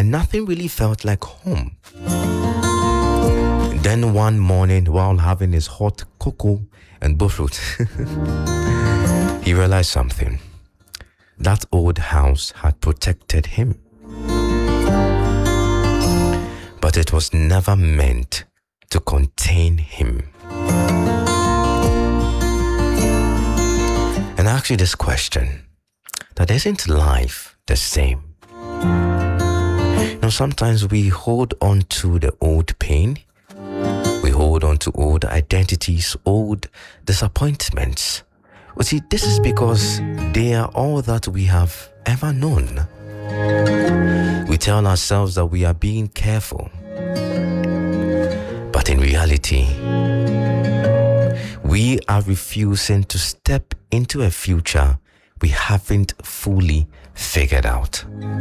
and nothing really felt like home. Then one morning, while having his hot cocoa and bullfruit, he realized something. That old house had protected him. But it was never meant to contain him. And I ask you this question, that isn't life the same? Sometimes we hold on to the old pain. We hold on to old identities, old disappointments. Well, see, this is because they are all that we have ever known. We tell ourselves that we are being careful. But in reality, we are refusing to step into a future we haven't fully figured out.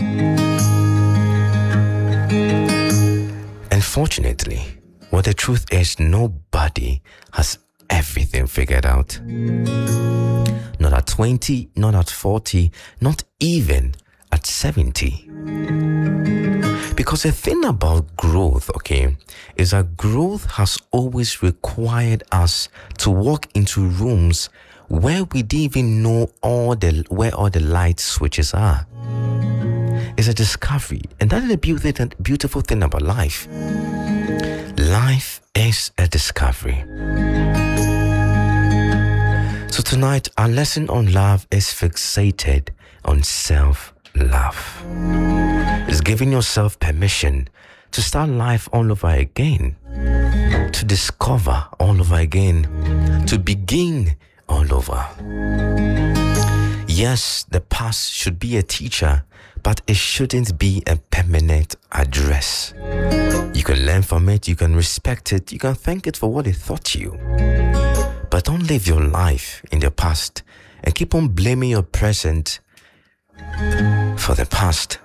Unfortunately, what the truth is, nobody has everything figured out. Not at 20, not at 40, not even at 70. Because the thing about growth, is that growth has always required us to walk into rooms where we didn't even know where all the light switches are. It's a discovery, and that is the beautiful thing about life. Life is a discovery. So tonight, our lesson on love is fixated on self-love. It's giving yourself permission to start life all over again, to discover all over again, to begin all over. Yes, the past should be a teacher, but it shouldn't be a permanent address. You can learn from it, you can respect it, you can thank it for what it taught you. But don't live your life in the past and keep on blaming your present for the past.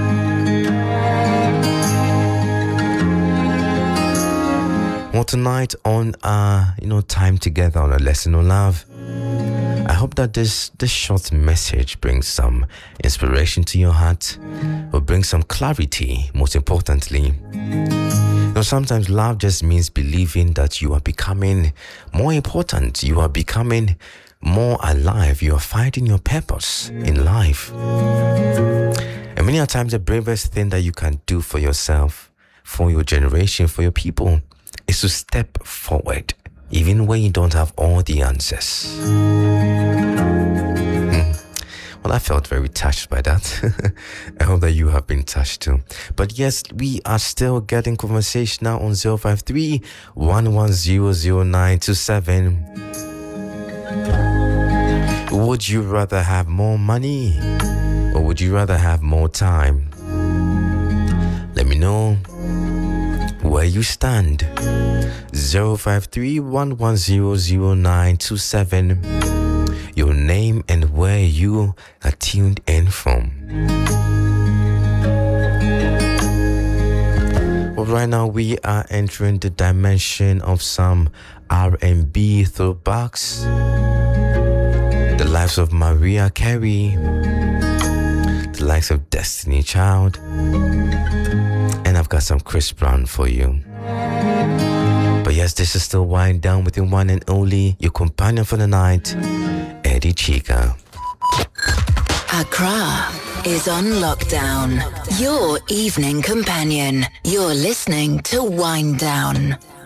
Well, tonight on time together on a lesson on love, I hope that this short message brings some inspiration to your heart, or brings some clarity, most importantly. Sometimes love just means believing that you are becoming more important, you are becoming more alive, you are finding your purpose in life. And many times the bravest thing that you can do for yourself, for your generation, for your people, is to step forward, even when you don't have all the answers. Well, I felt very touched by that. I hope that you have been touched too. But yes, we are still getting conversation now on 053 1100927. Would you rather have more money, or would you rather have more time? Let me know where you stand. 053 1100927. Your name and where you are tuned in from. Well, right now we are entering the dimension of some R&B throwbacks. The lives of Mariah Carey, the likes of Destiny Child, and I've got some Chris Brown for you. But yes, this is still Wind Down with your one and only, your companion for the night, Eddie Chica. Accra is on lockdown. Your evening companion. You're listening to Wind Down.